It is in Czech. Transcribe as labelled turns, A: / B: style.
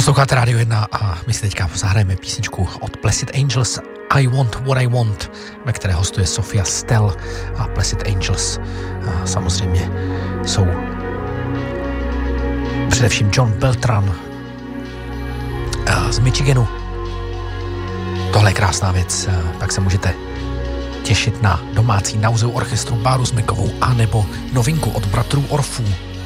A: Posloucháte Radio 1 a my si teďka zahrajeme písničku od Blessed Angels I Want What I Want, ve které hostuje Sofia Stell a Blessed Angels. A samozřejmě jsou především John Beltran z Michiganu. Tohle je krásná věc, tak se můžete těšit na domácí nauzeu orchestru Báru Zmikovou a nebo novinku od bratrů Orfů.